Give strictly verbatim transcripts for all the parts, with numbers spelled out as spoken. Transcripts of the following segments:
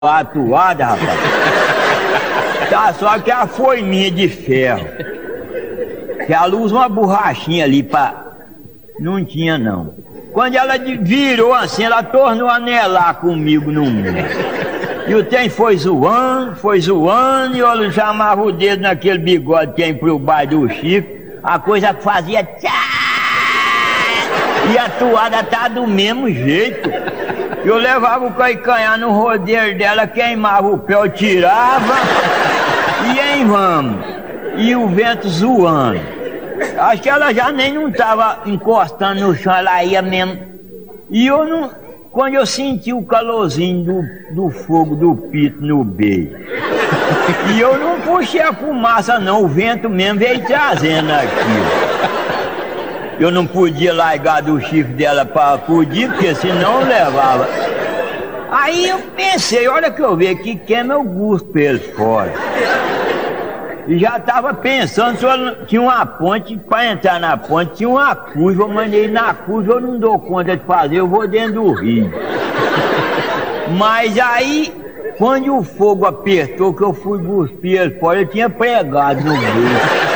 atuada, rapaz. Tá, só que a forminha de ferro. Que ela usa uma borrachinha ali pra... Não tinha, não. Quando ela virou assim, ela tornou a anelar comigo no mundo. E o trem foi zoando, foi zoando, e eu chamava o dedo naquele bigode que tem pro baixo do Chico. A coisa que fazia... Tchá! E a toada tá do mesmo jeito. Eu levava o calcanhar no rodeiro dela, queimava o pé, eu tirava. E em vamos. E o vento zoando. Acho que ela já nem não tava encostando no chão, ela ia mesmo. E eu não... Quando eu senti o calorzinho do, do fogo do pito no beijo. E eu não puxei a fumaça não, o vento mesmo veio trazendo aquilo. Eu não podia largar do chifre dela para acudir, porque senão eu levava. Aí eu pensei, olha que eu vi aqui, queima o gosto pelo fora. E já estava pensando, se eu tinha uma ponte, para entrar na ponte, tinha uma curva, eu mandei na curva, eu não dou conta de fazer, eu vou dentro do rio. Mas aí, quando o fogo apertou, que eu fui cuspir ele fora, eu tinha pregado no meio.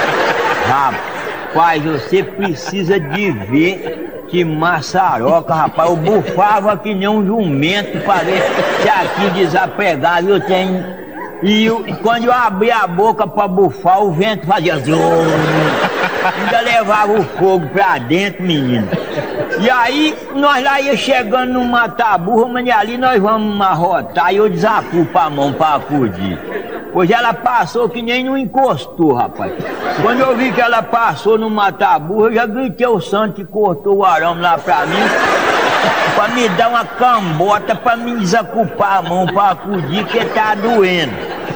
Rapaz, você precisa de ver que maçaroca, rapaz, eu bufava que nem um jumento para ver se aqui desapregava, eu tenho... E, eu, e quando eu abria a boca para bufar, o vento fazia zoom. Ainda levava o fogo pra dentro, menino. E aí, nós lá ia chegando no mata-burra, mas ali nós vamos arrotar e eu desacupo a mão pra acudir. Pois ela passou que nem não encostou, rapaz. Quando eu vi que ela passou no mata-burra, eu já gritei o santo que cortou o arame lá pra mim. Pra me dar uma cambota, pra me desacupar a mão pra acudir, que tá doendo.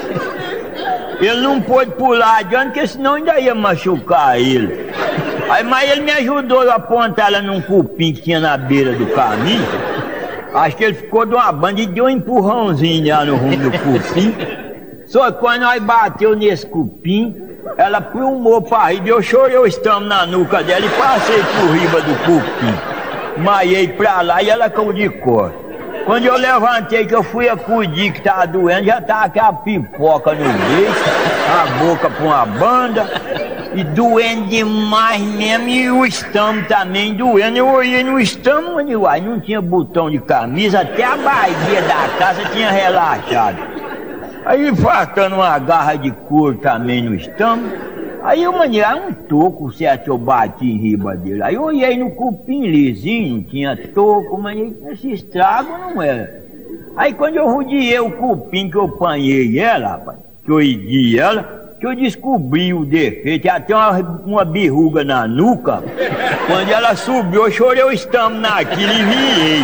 Ele não pôde pular adiante, porque senão ainda ia machucar ele. Aí, mas ele me ajudou a apontar ela num cupim que tinha na beira do caminho. Acho que ele ficou de uma banda e deu um empurrãozinho lá no rumo do cupim. Só que quando nós bateu nesse cupim, ela plumou pra rir, eu chorei o estamo na nuca dela e passei por riba do cupim. Maiei pra lá e ela caiu de cor. Quando eu levantei que eu fui acudir que tava doendo, já tava aquela pipoca no meio, a boca pra uma banda, e doendo demais mesmo, e o estômago também doendo. Eu olhei no estômago e uai, não tinha botão de camisa, até a barriga da casa tinha relaxado. Aí faltando uma garra de couro também no estômago. Aí eu mandei um toco, certo, eu bati em riba dele. Aí eu olhei no cupim lisinho, não tinha toco, mas esse estrago não era. Aí quando eu rodeei o cupim que eu apanhei ela, rapaz, que eu edi ela, que eu descobri o defeito, ela tem uma, uma birruga na nuca. Quando ela subiu, eu chorei o estômago naquilo e virei.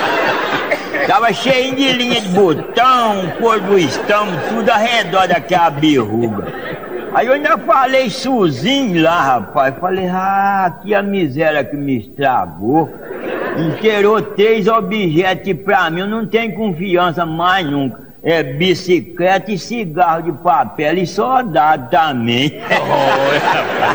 Tava cheio de linha de botão, cor do estômago, tudo ao redor daquela birruga. Aí eu ainda falei sozinho lá, rapaz. Falei, ah, que a miséria que me estragou. Inteirou três objetos pra mim, eu não tenho confiança mais nunca. É bicicleta e cigarro de papel e soldado também.